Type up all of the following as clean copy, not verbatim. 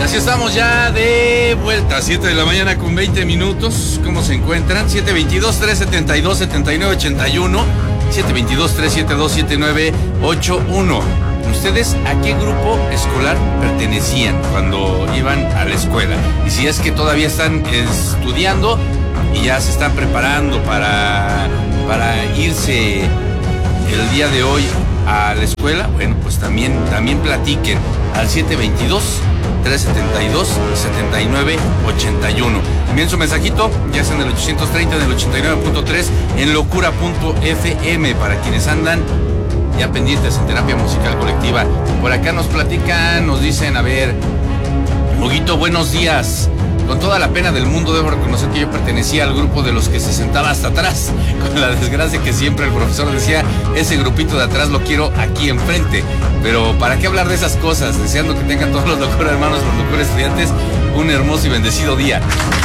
Así estamos ya de vuelta, 7 de la mañana con 20 minutos. ¿Cómo se encuentran? 722-372-7981, 722-372-7981. ¿Ustedes a qué grupo escolar pertenecían cuando iban a la escuela? Y si es que todavía están estudiando y ya se están preparando para irse el día de hoy a la escuela, bueno, pues también platiquen al 722-372-7981. Envíen su mensajito, ya sea en el 830, en el 89.3, en locura.fm, para quienes andan ya pendientes en terapia musical colectiva. Por acá nos platican, nos dicen, a ver, Huguito, buenos días. Con toda la pena del mundo debo reconocer que yo pertenecía al grupo de los que se sentaba hasta atrás, con la desgracia que siempre el profesor decía, ese grupito de atrás lo quiero aquí enfrente. Pero ¿para qué hablar de esas cosas? Deseando que tengan todos los locura hermanos, los locura estudiantes, un hermoso y bendecido día.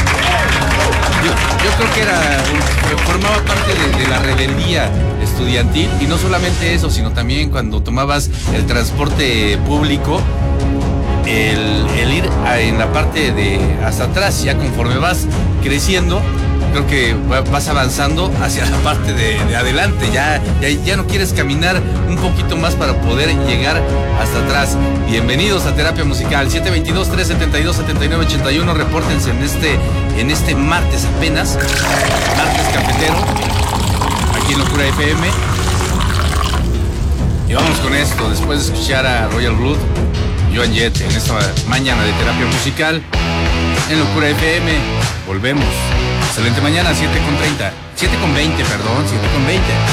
Yo creo que formaba parte de la rebeldía estudiantil, y no solamente eso, sino también cuando tomabas el transporte público, el ir en la parte de hasta atrás, ya conforme vas creciendo, creo que vas avanzando hacia la parte de adelante, ya no quieres caminar un poquito más para poder llegar hasta atrás. Bienvenidos a Terapia Musical, 722-372-7981, repórtense en este martes apenas, martes cafetero, aquí en Locura FM. Y vamos con esto, después de escuchar a Royal Blood, Joan Jett, en esta mañana de Terapia Musical, en Locura FM, volvemos. Excelente mañana, 7:20, perdón, 7:20.